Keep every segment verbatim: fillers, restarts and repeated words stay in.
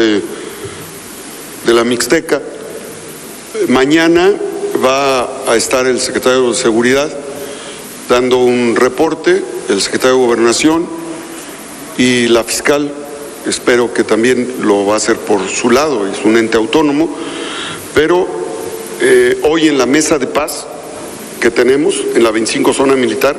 de, de la Mixteca. Mañana va a estar el secretario de Seguridad dando un reporte, el secretario de Gobernación y la fiscal, espero que también lo va a hacer por su lado, es un ente autónomo, pero eh, hoy en la mesa de paz que tenemos en la veinticinco zona militar,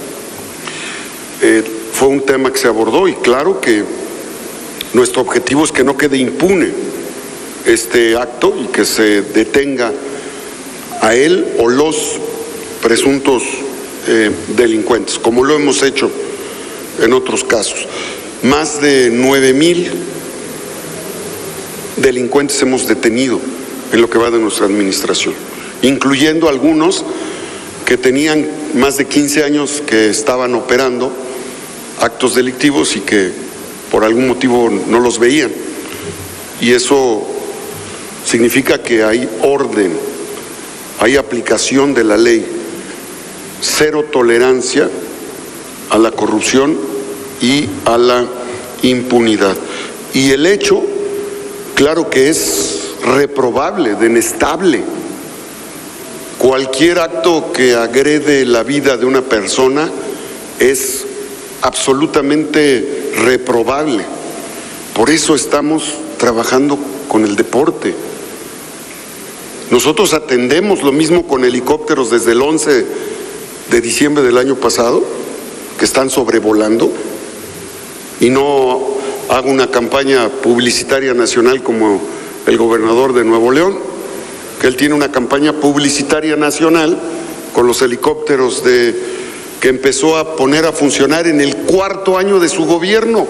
eh, fue un tema que se abordó y claro que nuestro objetivo es que no quede impune este acto y que se detenga a él o los presuntos eh, delincuentes, como lo hemos hecho en otros casos. Más de nueve mil delincuentes hemos detenido en lo que va de nuestra administración, incluyendo algunos que tenían más de quince años que estaban operando actos delictivos y que por algún motivo no los veían. Y eso significa que hay orden, hay aplicación de la ley, cero tolerancia a la corrupción y a la impunidad. Y el hecho, claro que es reprobable, denestable. Cualquier acto que agrede la vida de una persona es absolutamente reprobable. Por eso estamos trabajando con el deporte. Nosotros atendemos lo mismo con helicópteros desde el once de diciembre del año pasado, que están sobrevolando, y no hago una campaña publicitaria nacional como el gobernador de Nuevo León, que él tiene una campaña publicitaria nacional con los helicópteros de, que empezó a poner a funcionar en el cuarto año de su gobierno.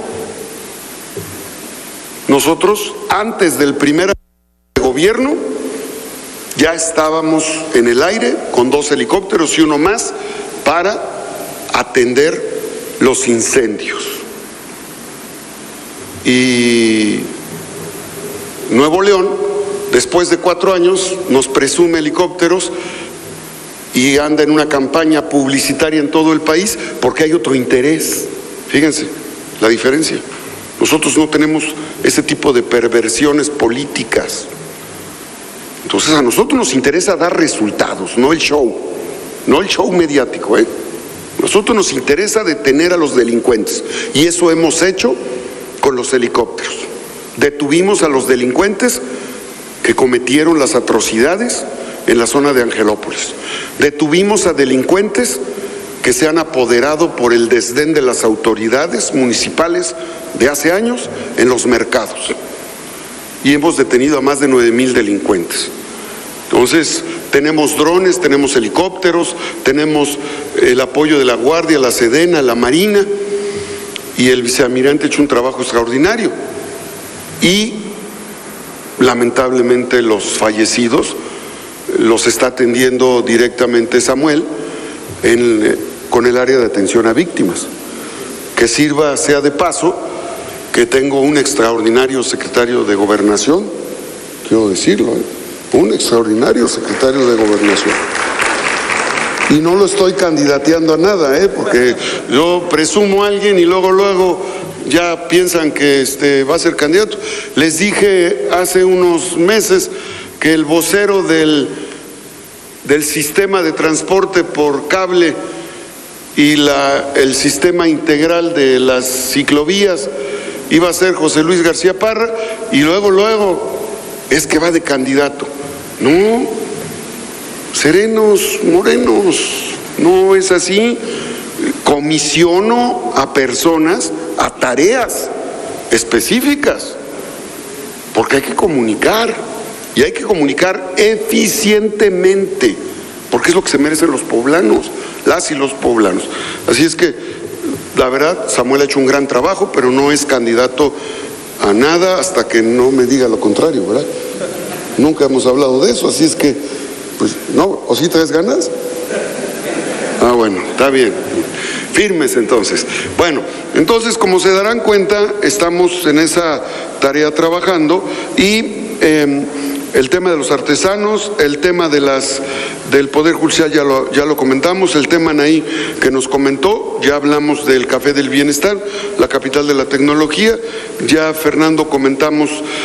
Nosotros, antes del primer año de gobierno, ya estábamos en el aire con dos helicópteros y uno más para atender los incendios. Y Nuevo León, después de cuatro años, nos presume helicópteros y anda en una campaña publicitaria en todo el país porque hay otro interés. Fíjense la diferencia. Nosotros no tenemos ese tipo de perversiones políticas. Entonces a nosotros nos interesa dar resultados, no el show, no el show mediático, ¿eh? A nosotros nos interesa detener a los delincuentes y eso hemos hecho con los helicópteros. Detuvimos a los delincuentes que cometieron las atrocidades en la zona de Angelópolis. Detuvimos a delincuentes que se han apoderado por el desdén de las autoridades municipales de hace años en los mercados. Y hemos detenido a más de nueve mil delincuentes. Entonces, tenemos drones, tenemos helicópteros, tenemos el apoyo de la Guardia, la Sedena, la Marina, y el vicealmirante ha hecho un trabajo extraordinario. Y, lamentablemente, los fallecidos los está atendiendo directamente Samuel en, con el área de atención a víctimas. Que sirva, sea de paso, que tengo un extraordinario secretario de Gobernación, quiero decirlo, ¿eh? un extraordinario secretario de Gobernación. Y no lo estoy candidateando a nada, ¿eh? porque yo presumo a alguien y luego, luego ya piensan que este, va a ser candidato. Les dije hace unos meses que el vocero del, del sistema de transporte por cable y la, el sistema integral de las ciclovías iba a ser José Luis García Parra, y luego, luego, es que va de candidato. No, serenos, morenos, no es así. Comisiono a personas a tareas específicas, porque hay que comunicar, y hay que comunicar eficientemente, porque es lo que se merecen los poblanos, las y los poblanos. Así es que, la verdad, Samuel ha hecho un gran trabajo, pero no es candidato a nada hasta que no me diga lo contrario, ¿verdad? Nunca hemos hablado de eso, así es que, pues, ¿no? ¿O sí traes ganas? Ah, bueno, está bien. Firmes entonces. Bueno, entonces, como se darán cuenta, estamos en esa tarea trabajando y eh, el tema de los artesanos, el tema de las del Poder Judicial ya lo, ya lo comentamos, el tema Anaí que nos comentó, ya hablamos del Café del Bienestar, la capital de la tecnología, ya Fernando comentamos